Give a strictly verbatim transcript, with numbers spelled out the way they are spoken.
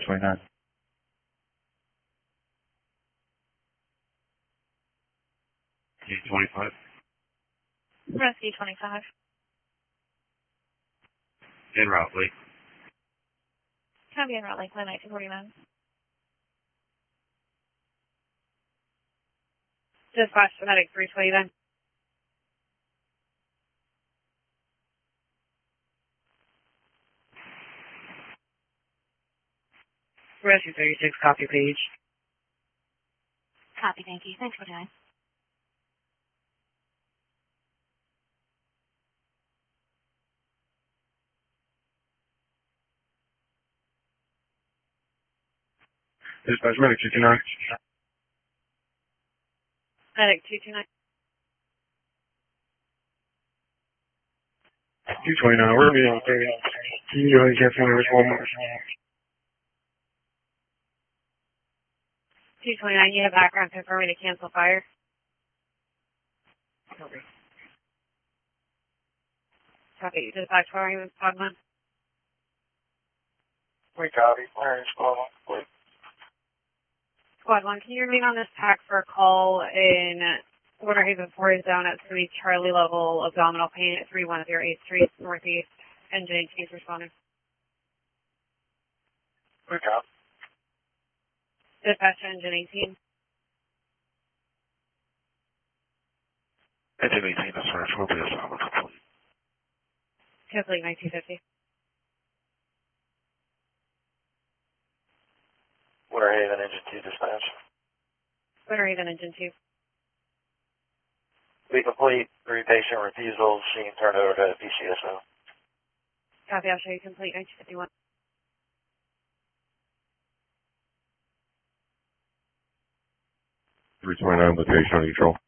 twenty-nine. T twenty-five. Rescue twenty-five. En route, Lee. Copy en route, Lakeland nineteen forty-nine. Dispatch to medic three twenty-nine. Rescue thirty-six, copy page. Copy, thank you. Thanks for doing. Dispatch medic two two nine. Medic two two nine. two twenty-nine, we're meeting on thirty. Can you go ahead and cancel numbers one more? two twenty-nine, you have background confirming to cancel fire. Copy. Copy, dispatch firing squad one. We copy. Alright, squad one. Wait. Squad one, can you remain on this pack for a call in Winter Haven four is down at three Charlie level abdominal pain at three one zero eighth Street Northeast. Engine eighteen is responding. We copy. Dispatch to engine eighteen. Engine eighteen, that's right. Will be assignment complete. Complete nineteen fifty. Winter Haven, engine two dispatch. Winter Haven engine two. We complete three patient refusals. She can turn over to P C S O. Copy, I'll show you complete nineteen fifty-one. three twenty-nine with patient on control.